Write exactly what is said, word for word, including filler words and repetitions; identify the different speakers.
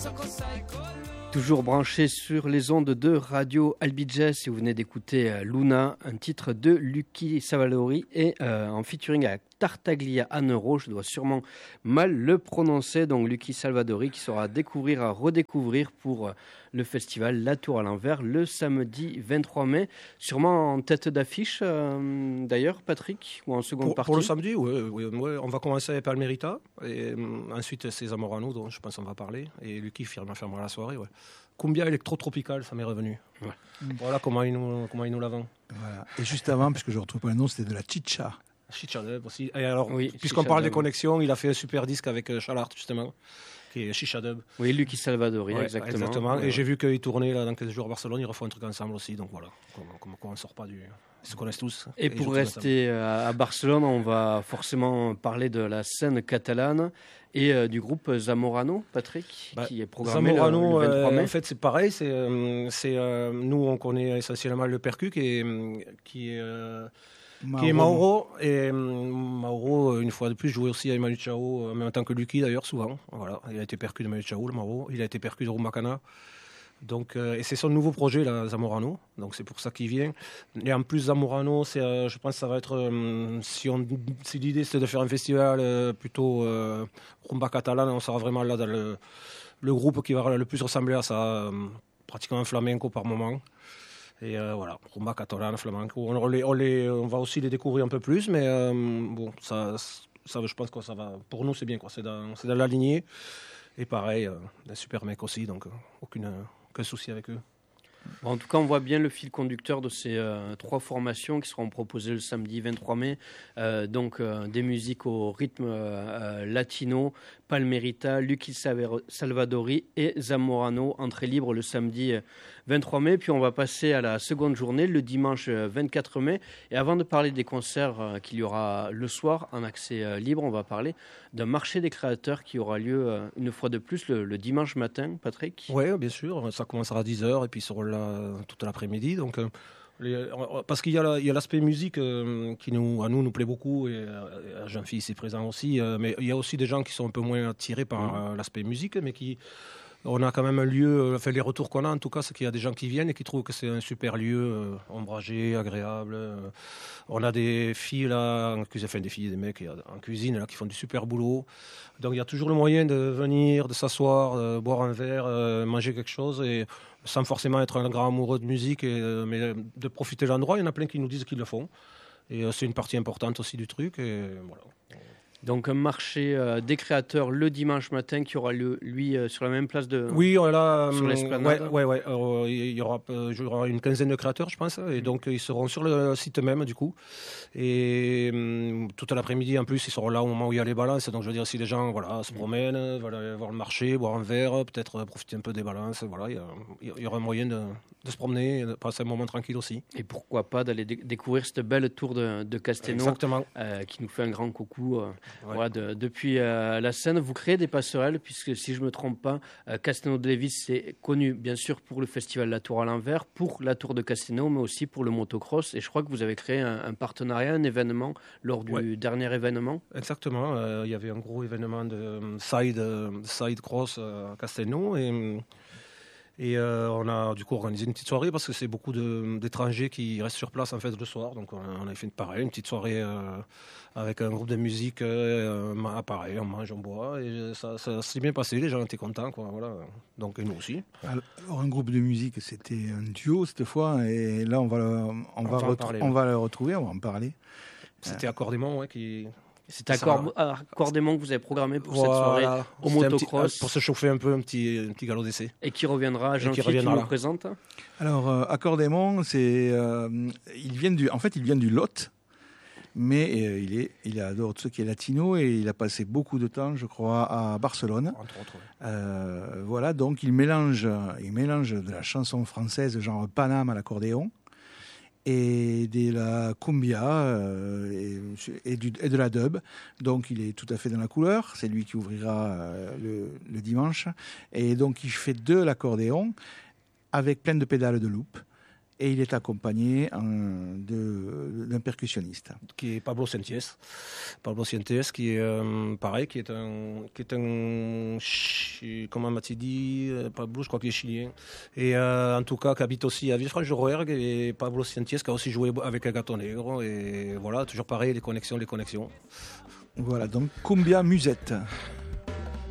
Speaker 1: Toujours branché sur les ondes de Radio Albi Jazz et vous venez d'écouter Luna, un titre de Lucky Salvadori et euh, en featuring avec Tartaglia Anero, je dois sûrement mal le prononcer, donc Lucky Salvadori qui sera à découvrir, à redécouvrir pour euh, le festival La Tour à l'envers le samedi vingt-trois mai, sûrement en tête d'affiche euh, d'ailleurs Patrick, ou en seconde
Speaker 2: pour,
Speaker 1: partie.
Speaker 2: Pour le samedi, oui, oui, oui, on va commencer avec Palmerita et euh, ensuite c'est Zamorano dont je pense qu'on va parler et Lucky fermera la soirée, ouais. Cumbia électro-tropical, ça m'est revenu. Ouais. Mmh. Voilà comment ils nous, comment ils nous l'avons.
Speaker 3: Voilà. Et juste avant, puisque je ne retrouve pas le nom, c'était de la chicha.
Speaker 2: Chicha Dub aussi. Et alors,
Speaker 1: oui,
Speaker 2: puisqu'on parle des connexions, il a fait un super disque avec euh, Chalart, justement, qui est Chicha Dub.
Speaker 1: Oui, Lucky Salvadori, ouais, exactement.
Speaker 2: exactement.
Speaker 1: Ouais.
Speaker 2: Et j'ai vu qu'ils tournaient là, dans quinze jours à Barcelone, ils refont un truc ensemble aussi. Donc voilà, on ne sort pas du... Ils se connaissent tous.
Speaker 1: Et, et pour rester à Barcelone, on va forcément parler de la scène catalane et euh, du groupe Zamorano, Patrick, bah, qui est programmé
Speaker 2: Zamorano,
Speaker 1: le, le vingt-trois mai.
Speaker 2: Euh, en fait, c'est pareil. C'est, euh, c'est, euh, nous, on connaît essentiellement le percu qui est... Qui est euh, Mauro. Qui est Mauro. Et Mauro, une fois de plus, jouait aussi avec Manu Chao, en même temps que Lucky d'ailleurs, souvent. Voilà. Il a été percu de Manu Chao, le Mauro. Il a été percu de Rumbacana. Donc, euh, et c'est son nouveau projet, là, Zamorano. Donc c'est pour ça qu'il vient. Et en plus, Zamorano, c'est, euh, je pense que ça va être... Euh, si, on, si l'idée, c'est de faire un festival euh, plutôt euh, rumba catalane, on sera vraiment là dans le, le groupe qui va le plus ressembler à ça. Euh, pratiquement un flamenco par moment. Et euh, voilà, rumba catalane, flamenco. On, on, les, on, les, on va aussi les découvrir un peu plus, mais euh, bon, ça, ça, je pense que ça va... Pour nous, c'est bien, quoi. C'est dans, c'est dans la lignée. Et pareil, euh, des super mecs aussi, donc euh, aucune... Aucun souci avec eux.
Speaker 1: Bon, en tout cas, on voit bien le fil conducteur de ces euh, trois formations qui seront proposées le samedi vingt-trois mai. Euh, donc, euh, des musiques au rythme euh, latino, Palmerita, Lucky Salvadori et Zamorano, entrée libre le samedi vingt-trois mai. Puis on va passer à la seconde journée, le dimanche vingt-quatre mai. Et avant de parler des concerts euh, qu'il y aura le soir en accès euh, libre, on va parler d'un marché des créateurs qui aura lieu euh, une fois de plus le, le dimanche matin, Patrick.
Speaker 2: Oui, bien sûr. Ça commencera à dix heures et puis sur la, toute l'après-midi. Donc, euh, les, parce qu'il y a, la, il y a l'aspect musique euh, qui nous, à nous nous plaît beaucoup et euh, Jean-Philippe est présent aussi. Euh, mais il y a aussi des gens qui sont un peu moins attirés par mmh. euh, l'aspect musique, mais qui... On a quand même un lieu, enfin les retours qu'on a en tout cas, c'est qu'il y a des gens qui viennent et qui trouvent que c'est un super lieu, euh, ombragé, agréable. Euh, on a des filles là, enfin des filles et des mecs en cuisine là, qui font du super boulot. Donc il y a toujours le moyen de venir, de s'asseoir, de boire un verre, euh, manger quelque chose, et sans forcément être un grand amoureux de musique, et, euh, mais de profiter de l'endroit. Il y en a plein qui nous disent qu'ils le font. Et euh, c'est une partie importante aussi du truc. Et voilà.
Speaker 1: Donc un marché euh, des créateurs le dimanche matin qui aura lieu, lui, euh, sur la même place de...
Speaker 2: Oui, là,
Speaker 1: sur l'esplanade.
Speaker 2: Ouais, ouais, ouais. Euh, il y aura, euh, il y aura une quinzaine de créateurs, je pense, et donc ils seront sur le site même, du coup. Et euh, toute l'après-midi, en plus, ils seront là au moment où il y a les balances. Donc je veux dire, si les gens, voilà, se promènent, veulent aller voir le marché, boire un verre, peut-être profiter un peu des balances, voilà, il y, a, il y aura un moyen de, de se promener, et de passer un moment tranquille aussi.
Speaker 1: Et pourquoi pas d'aller dé- découvrir cette belle tour de, de Castelnau.
Speaker 2: Exactement.
Speaker 1: Euh, qui nous fait un grand coucou. Euh,
Speaker 2: Ouais.
Speaker 1: Voilà, de, depuis euh, la scène, vous créez des passerelles, puisque si je ne me trompe pas, euh, Castelnau de Lévis, c'est connu bien sûr pour le festival La Tour à l'envers, pour la Tour de Castelnau, mais aussi pour le motocross. Et je crois que vous avez créé un, un partenariat, un événement lors du
Speaker 2: ouais.
Speaker 1: dernier événement.
Speaker 2: Exactement, euh, il y avait un gros événement de side, side cross à Castelnau, et, et euh, on a du coup organisé une petite soirée parce que c'est beaucoup de, d'étrangers qui restent sur place en fait le soir, donc on a, on a fait une, pareil, une petite soirée euh, avec un groupe de musique, euh, pareil, on mange, on boit, et ça, ça s'est bien passé, les gens étaient contents, quoi, voilà. Donc et nous aussi.
Speaker 3: Alors un groupe de musique, c'était un duo cette fois, et là on va le, on on va, retrou- parler, on ouais. va le retrouver, on va en parler.
Speaker 2: C'était Accordément, ouais, qui...
Speaker 1: C'est accord, accordément que vous avez programmé pour voilà, cette soirée au motocross.
Speaker 2: Petit, pour se chauffer un peu, un petit, un petit galop d'essai.
Speaker 1: Et qui reviendra, Jean-Philippe, qui, qui nous présente.
Speaker 3: Alors, euh, accordément, c'est, euh, il vient du, en fait, il vient du Lot, mais euh, il est, il adore tout ce qui est latino et il a passé beaucoup de temps, je crois, à Barcelone.
Speaker 2: Entre autres. Ouais.
Speaker 3: Euh, voilà, donc il mélange, il mélange de la chanson française, genre Paname à l'accordéon, et de la cumbia euh, et, et, du, et de la dub. Donc il est tout à fait dans la couleur, c'est lui qui ouvrira euh, le, le dimanche, et donc il fait de l'accordéon avec plein de pédales de loop, Et il est accompagné euh, de, d'un percussionniste.
Speaker 2: Qui est Pablo Sientes. Pablo Sientes, qui est euh, pareil, qui est un, qui est un, comment m'a-t-il dit, Pablo, je crois qu'il est chilien. Et euh, en tout cas, qui habite aussi à Villefranche-de-Rouergue. Et Pablo Sientes, qui a aussi joué avec Gato Negro. Et voilà, toujours pareil, les connexions, les connexions.
Speaker 3: Voilà, donc Cumbia Musette.